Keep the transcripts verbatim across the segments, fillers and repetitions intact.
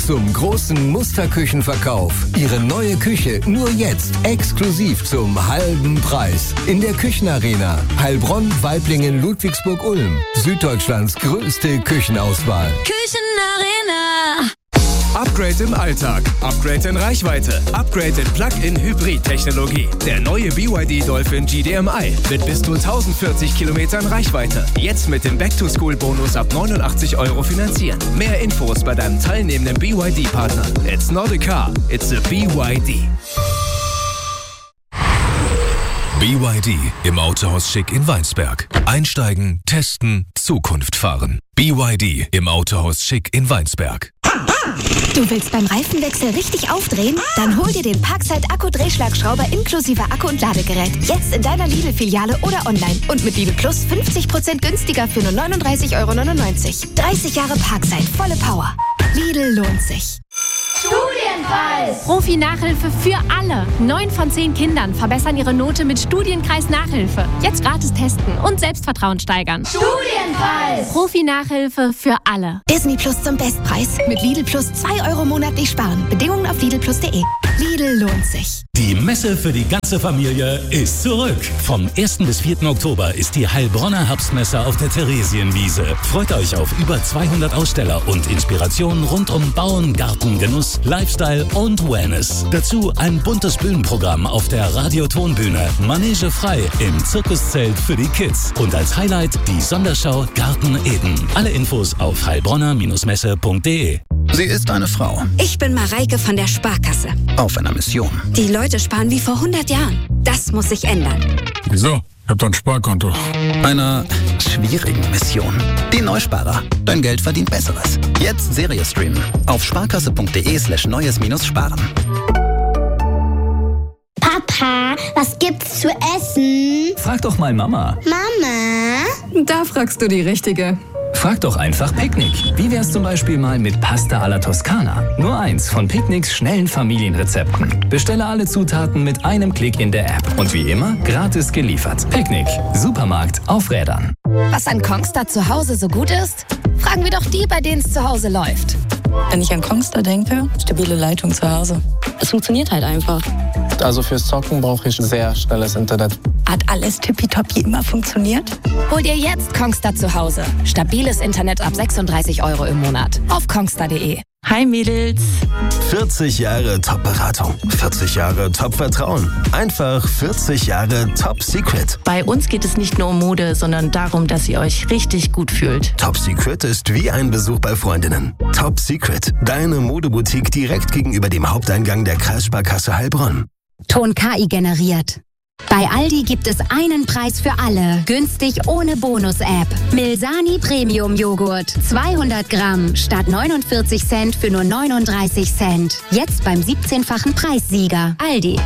zum großen Musterküchenverkauf. Ihre neue Küche nur jetzt exklusiv zum halben Preis. In der Küchenarena. Heilbronn, Waiblingen, Ludwigsburg, Ulm. Süddeutschlands größte Küchenauswahl. Küchenarena. Upgrade im Alltag, Upgrade in Reichweite, Upgrade in Plug-in-Hybrid-Technologie. Der neue B Y D Dolphin G D M I mit bis zu tausendvierzig Kilometern Reichweite. Jetzt mit dem Back-to-School-Bonus ab neunundachtzig Euro finanzieren. Mehr Infos bei deinem teilnehmenden B Y D-Partner. It's not a car, it's a B Y D. B Y D im Autohaus Schick in Weinsberg. Einsteigen, testen, Zukunft fahren. B Y D im Autohaus Schick in Weinsberg. Du willst beim Reifenwechsel richtig aufdrehen? Dann hol dir den Parkside Akku-Drehschlagschrauber inklusive Akku und Ladegerät. Jetzt in deiner Lidl-Filiale oder online. Und mit Lidl Plus fünfzig Prozent günstiger für nur neununddreißig Euro neunundneunzig. dreißig Jahre Parkside, volle Power. Lidl lohnt sich. Studienkreis! Profi-Nachhilfe für alle. Neun von zehn Kindern verbessern ihre Note mit Studienkreis-Nachhilfe. Jetzt gratis testen und Selbstvertrauen steigern. Studienkreis! Profi-Nachhilfe für alle. Disney Plus zum Bestpreis. Mit Lidl Plus zwei Euro monatlich sparen. Bedingungen auf lidl plus punkt de. Lidl lohnt sich. Die Messe für die ganze Familie ist zurück. Vom ersten bis vierten Oktober ist die Heilbronner Herbstmesse auf der Theresienwiese. Freut euch auf über zweihundert Aussteller und Inspirationen rund um Bauen, Garten, Genuss, Lifestyle und Wellness. Dazu ein buntes Bühnenprogramm auf der Radiotonbühne, Manege frei im Zirkuszelt für die Kids und als Highlight die Sonderschau Garten Eden. Alle Infos auf heilbronner Messe punkt de. Sie ist eine Frau. Ich bin Mareike von der Sparkasse. Auf einer Mission. Die Leute sparen wie vor hundert Jahren. Das muss sich ändern. Wieso? Ich hab doch ein Sparkonto. Einer schwierigen Mission. Die Neusparer. Dein Geld verdient Besseres. Jetzt Serie streamen. Auf sparkasse punkt de slash neues minus sparen. Papa, was gibt's zu essen? Frag doch mal Mama. Mama? Da fragst du die Richtige. Frag doch einfach Picknick. Wie wär's zum Beispiel mal mit Pasta alla Toskana? Nur eins von Picknicks schnellen Familienrezepten. Bestelle alle Zutaten mit einem Klick in der App. Und wie immer, gratis geliefert. Picknick. Supermarkt auf Rädern. Was an Kongstar zu Hause so gut ist? Fragen wir doch die, bei denen es zu Hause läuft. Wenn ich an Kongstar denke, stabile Leitung zu Hause. Es funktioniert halt einfach. Also fürs Zocken brauche ich sehr schnelles Internet. Hat alles tippitoppi immer funktioniert? Hol dir jetzt Kongstar zu Hause. Stabiles Internet ab sechsunddreißig Euro im Monat. Auf kongstar punkt de. Hi Mädels. vierzig Jahre Top-Beratung. vierzig Jahre Top-Vertrauen. Einfach vierzig Jahre Top-Secret. Bei uns geht es nicht nur um Mode, sondern darum, dass ihr euch richtig gut fühlt. Top-Secret ist wie ein Besuch bei Freundinnen. Top-Secret, deine Modeboutique direkt gegenüber dem Haupteingang der Kreissparkasse Heilbronn. Ton K I generiert. Bei Aldi gibt es einen Preis für alle. Günstig ohne Bonus-App. Milsani Premium Joghurt. zweihundert Gramm statt neunundvierzig Cent für nur neununddreißig Cent. Jetzt beim siebzehnfachen Preissieger. Aldi.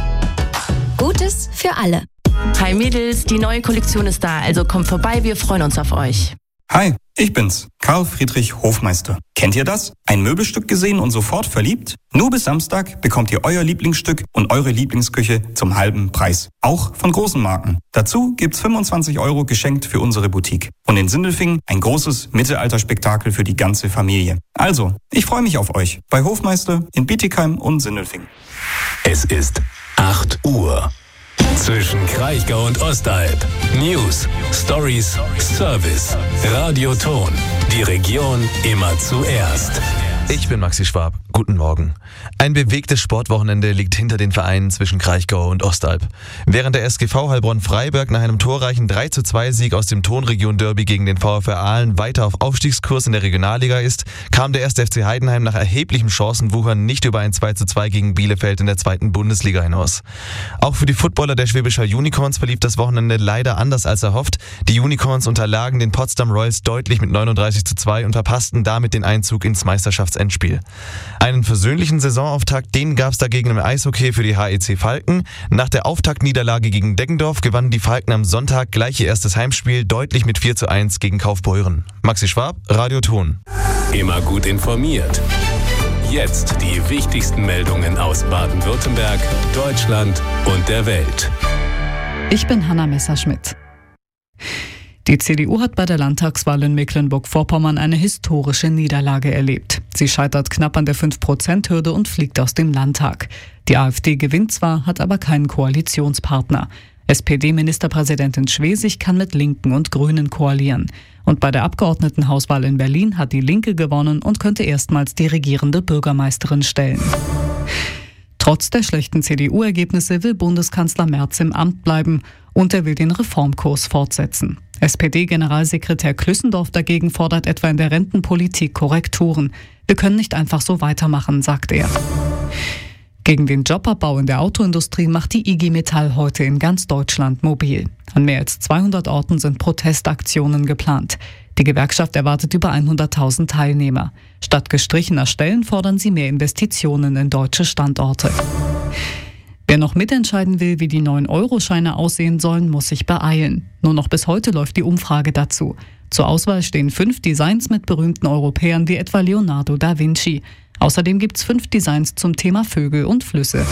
Gutes für alle. Hi Mädels, die neue Kollektion ist da, also kommt vorbei, wir freuen uns auf euch. Hi, ich bin's, Karl Friedrich Hofmeister. Kennt ihr das? Ein Möbelstück gesehen und sofort verliebt? Nur bis Samstag bekommt ihr euer Lieblingsstück und eure Lieblingsküche zum halben Preis. Auch von großen Marken. Dazu gibt's fünfundzwanzig Euro geschenkt für unsere Boutique. Und in Sindelfingen ein großes Mittelalterspektakel für die ganze Familie. Also, ich freue mich auf euch bei Hofmeister in Bietigheim und Sindelfingen. Es ist acht Uhr. Zwischen Kraichgau und Ostalb. News, Stories, Service, Radioton. Die Region immer zuerst. Ich bin Maxi Schwab. Guten Morgen. Ein bewegtes Sportwochenende liegt hinter den Vereinen zwischen Kraichgau und Ostalb. Während der S G V Heilbronn-Freiberg nach einem torreichen drei zu zwei Sieg aus dem Tonregion-Derby gegen den VfR Aalen weiter auf Aufstiegskurs in der Regionalliga ist, kam der erste F C Heidenheim nach erheblichem Chancenwuchern nicht über ein zwei zu zwei gegen Bielefeld in der zweiten Bundesliga hinaus. Auch für die Footballer der Schwäbisch Hall Unicorns verlief das Wochenende leider anders als erhofft. Die Unicorns unterlagen den Potsdam Royals deutlich mit neununddreißig zu zwei und verpassten damit den Einzug ins Meisterschaftsendspiel. Einen versöhnlichen Saisonauftakt, den gab es dagegen im Eishockey für die H E C Falken. Nach der Auftaktniederlage gegen Deggendorf gewannen die Falken am Sonntag gleich ihr erstes Heimspiel deutlich mit vier zu eins gegen Kaufbeuren. Maxi Schwab, Radio Ton. Immer gut informiert. Jetzt die wichtigsten Meldungen aus Baden-Württemberg, Deutschland und der Welt. Ich bin Hanna Messerschmidt. Die C D U hat bei der Landtagswahl in Mecklenburg-Vorpommern eine historische Niederlage erlebt. Sie scheitert knapp an der fünf Prozent Hürde und fliegt aus dem Landtag. Die AfD gewinnt zwar, hat aber keinen Koalitionspartner. S P D-Ministerpräsidentin Schwesig kann mit Linken und Grünen koalieren. Und bei der Abgeordnetenhauswahl in Berlin hat die Linke gewonnen und könnte erstmals die regierende Bürgermeisterin stellen. Trotz der schlechten C D U-Ergebnisse will Bundeskanzler Merz im Amt bleiben und er will den Reformkurs fortsetzen. S P D-Generalsekretär Klüssendorf dagegen fordert etwa in der Rentenpolitik Korrekturen. Wir können nicht einfach so weitermachen, sagt er. Gegen den Jobabbau in der Autoindustrie macht die I G Metall heute in ganz Deutschland mobil. An mehr als zweihundert Orten sind Protestaktionen geplant. Die Gewerkschaft erwartet über hunderttausend Teilnehmer. Statt gestrichener Stellen fordern sie mehr Investitionen in deutsche Standorte. Wer noch mitentscheiden will, wie die neuen Euroscheine aussehen sollen, muss sich beeilen. Nur noch bis heute läuft die Umfrage dazu. Zur Auswahl stehen fünf Designs mit berühmten Europäern wie etwa Leonardo da Vinci. Außerdem gibt es fünf Designs zum Thema Vögel und Flüsse.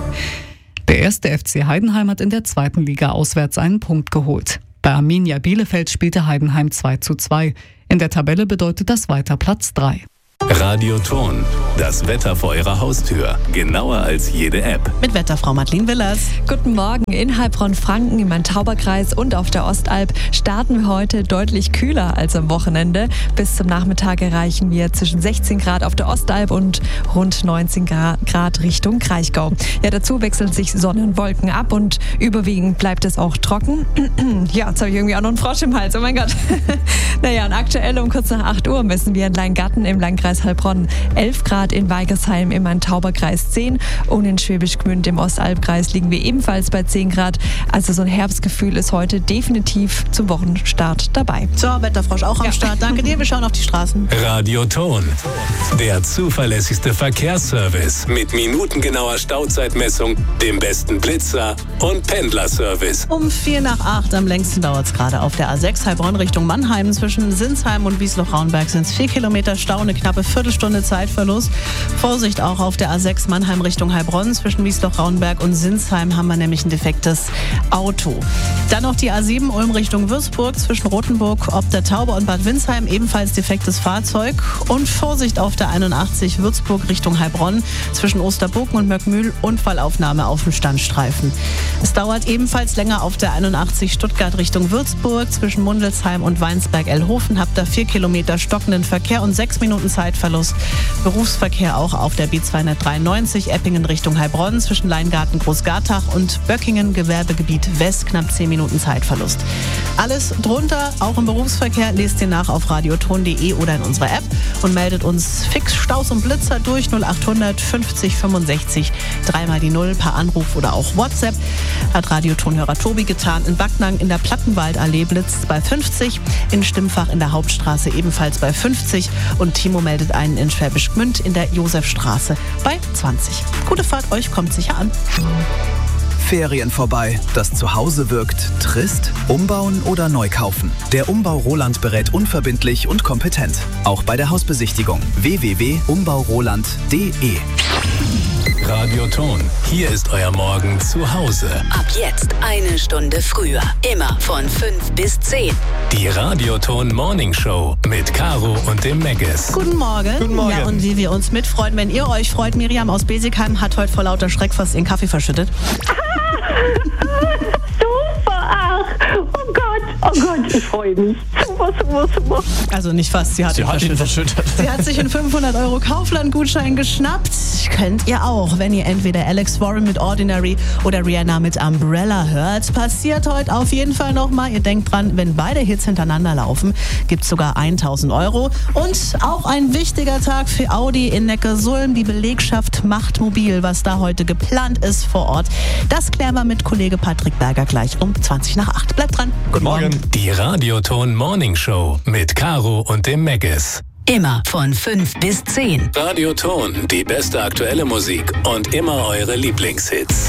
Der erste F C Heidenheim hat in der zweiten Liga auswärts einen Punkt geholt. Bei Arminia Bielefeld spielte Heidenheim zwei zu zwei. In der Tabelle bedeutet das weiter Platz drei. Radioton, das Wetter vor Ihrer Haustür. Genauer als jede App. Mit Wetterfrau Madeleine Willers. Guten Morgen. In Heilbronn-Franken, im Main-Tauber-Kreis und auf der Ostalb starten wir heute deutlich kühler als am Wochenende. Bis zum Nachmittag erreichen wir zwischen sechzehn Grad auf der Ostalb und rund neunzehn Grad Richtung Kraichgau. Ja, dazu wechseln sich Sonne und Wolken ab und überwiegend bleibt es auch trocken. Ja, jetzt habe ich irgendwie auch noch einen Frosch im Hals. Oh mein Gott. Naja, und aktuell um kurz nach acht Uhr messen wir in Leingarten im Landkreis Heilbronn elf Grad, in Weigersheim im Main-Tauber-Kreis zehn und in Schwäbisch Gmünd im Ostalbkreis liegen wir ebenfalls bei zehn Grad. Also so ein Herbstgefühl ist heute definitiv zum Wochenstart dabei. So, Wetterfrosch auch am ja. Start. Danke dir, wir schauen auf die Straßen. Radioton, der zuverlässigste Verkehrsservice mit minutengenauer Stauzeitmessung, dem besten Blitzer und Pendlerservice. Um vier nach acht am längsten dauert es gerade auf der A sechs Heilbronn Richtung Mannheim. Zwischen Sinsheim und Wiesloch-Raunberg sind es vier Kilometer Stau, eine knappe Viertelstunde Zeitverlust. Vorsicht auch auf der A sechs Mannheim Richtung Heilbronn. Zwischen Wiesloch-Raunberg und Sinsheim haben wir nämlich ein defektes Auto. Dann noch die A sieben Ulm Richtung Würzburg. Zwischen Rothenburg, ob der Taube und Bad Windsheim ebenfalls defektes Fahrzeug. Und Vorsicht auf der einundachtzig Würzburg Richtung Heilbronn. Zwischen Osterburgen und Möckmühl Unfallaufnahme auf dem Standstreifen. Es dauert ebenfalls länger auf der einundachtzig Stuttgart Richtung Würzburg. Zwischen Mundelsheim und Weinsberg-Elhofen habt ihr vier Kilometer stockenden Verkehr und sechs Minuten Zeitverlust. Berufsverkehr auch auf der B zweihundertdreiundneunzig Eppingen Richtung Heilbronn zwischen Leingarten Großgartach und Böckingen Gewerbegebiet West knapp zehn Minuten Zeitverlust. Alles drunter, auch im Berufsverkehr, lest ihr nach auf radioton punkt de oder in unserer App und meldet uns fix Staus und Blitzer durch null achthundert fünfzig fünfundsechzig dreimal die Null per Anruf oder auch WhatsApp. Hat Radiotonhörer Tobi getan. In Backnang in der Plattenwaldallee blitzt bei fünfzig, in Stimmfach in der Hauptstraße ebenfalls bei fünfzig und Timo meldet einen in Schwäbisch Gmünd in der Josefstraße bei zwanzig. Gute Fahrt, euch kommt sicher an. Ferien vorbei. Das Zuhause wirkt trist? Umbauen oder neu kaufen? Der Umbau Roland berät unverbindlich und kompetent. Auch bei der Hausbesichtigung. w w w punkt umbau roland punkt de. Radioton, hier ist euer Morgen zu Hause. Ab jetzt eine Stunde früher. Immer von fünf bis zehn. Die Radioton Morning Show mit Caro und dem Megges. Guten Morgen. Guten Morgen. Ja, und wie wir uns mitfreuen, wenn ihr euch freut. Miriam aus Besigheim hat heute vor lauter Schreck fast ihren Kaffee verschüttet. Super, ach, oh Gott, oh Gott, ich freue mich. Super, super, super. Also nicht fast, sie hat, sie ihn, hat verschüttet. ihn verschüttet. Sie hat sich einen fünfhundert Euro Kaufland-Gutschein geschnappt. Könnt ihr auch, wenn ihr entweder Alex Warren mit Ordinary oder Rihanna mit Umbrella hört. Passiert heute auf jeden Fall nochmal. Ihr denkt dran, wenn beide Hits hintereinander laufen, gibt es sogar tausend Euro. Und auch ein wichtiger Tag für Audi in Neckarsulm. Die Belegschaft macht mobil, was da heute geplant ist vor Ort. Das klären wir mit Kollege Patrick Berger gleich um zwanzig nach acht. Bleibt dran. Guten Morgen. Die Radioton Morning Show mit Caro und dem Megges. Immer von fünf bis zehn. Radioton, die beste aktuelle Musik und immer eure Lieblingshits.